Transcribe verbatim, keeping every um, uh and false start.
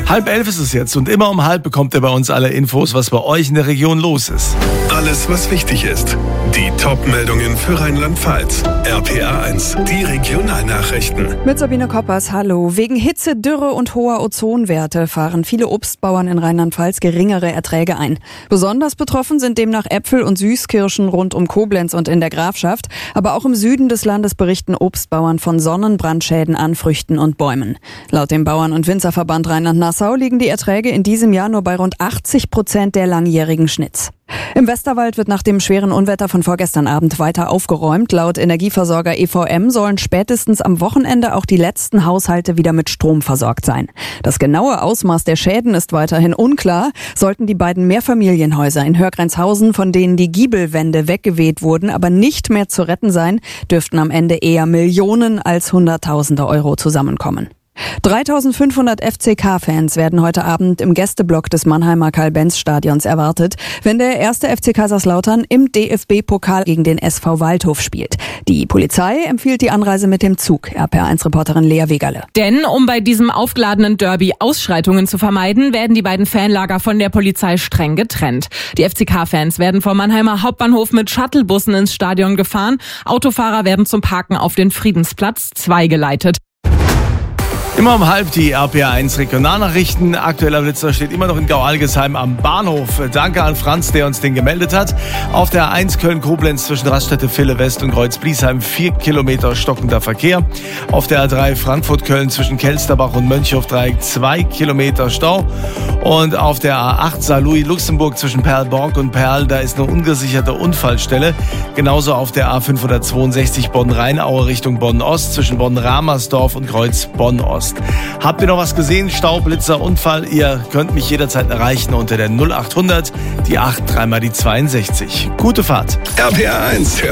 Halb elf ist es jetzt und immer um halb bekommt ihr bei uns alle Infos, was bei euch in der Region los ist. Alles, was wichtig ist. Die Top-Meldungen für Rheinland-Pfalz. R P R eins, die Regionalnachrichten. Mit Sabine Koppers, hallo. Wegen Hitze, Dürre und hoher Ozonwerte fahren viele Obstbauern in Rheinland-Pfalz geringere Erträge ein. Besonders betroffen sind demnach Äpfel und Süßkirschen rund um Koblenz und in der Grafschaft. Aber auch im Süden des Landes berichten Obstbauern von Sonnenbrandschäden an Früchten und Bäumen. Laut dem Bauern- und Winzerverband Rheinland-Nassau liegen die Erträge in diesem Jahr nur bei rund achtzig Prozent der langjährigen Schnitts. Im Westerwald wird nach dem schweren Unwetter von vorgestern Abend weiter aufgeräumt. Laut Energieversorger E V M sollen spätestens am Wochenende auch die letzten Haushalte wieder mit Strom versorgt sein. Das genaue Ausmaß der Schäden ist weiterhin unklar. Sollten die beiden Mehrfamilienhäuser in Hörgrenzhausen, von denen die Giebelwände weggeweht wurden, aber nicht mehr zu retten sein, dürften am Ende eher Millionen als Hunderttausende Euro zusammenkommen. dreitausendfünfhundert F C K-Fans werden heute Abend im Gästeblock des Mannheimer Karl-Benz-Stadions erwartet, wenn der erste F C Kaiserslautern im D F B-Pokal gegen den S V Waldhof spielt. Die Polizei empfiehlt die Anreise mit dem Zug. R P R eins-Reporterin Lea Wegerle. Denn um bei diesem aufgeladenen Derby Ausschreitungen zu vermeiden, werden die beiden Fanlager von der Polizei streng getrennt. Die F C K-Fans werden vom Mannheimer Hauptbahnhof mit Shuttlebussen ins Stadion gefahren. Autofahrer werden zum Parken auf den Friedensplatz zwei geleitet. Immer um halb die R P R eins Regionalnachrichten. Aktueller Blitzer steht immer noch in Gau-Algesheim am Bahnhof. Danke an Franz, der uns den gemeldet hat. Auf der A eins Köln-Koblenz zwischen Raststätte Ville West und Kreuz-Bliesheim vier Kilometer stockender Verkehr. Auf der A drei Frankfurt-Köln zwischen Kelsterbach und Mönchhof-Dreieck zwei Kilometer Stau. Und auf der A acht Saarlouis-Luxemburg zwischen Perlborg und Perl, da ist eine ungesicherte Unfallstelle. Genauso auf der A fünfhundertzweiundsechzig Bonn-Rheinaue Richtung Bonn-Ost zwischen Bonn-Ramersdorf und Kreuz-Bonn-Ost. Habt ihr noch was gesehen? Stau, Blitzer, Unfall? Ihr könnt mich jederzeit erreichen unter der null achthundert, die acht, dreimal die zweiundsechzig. Gute Fahrt. R P R eins.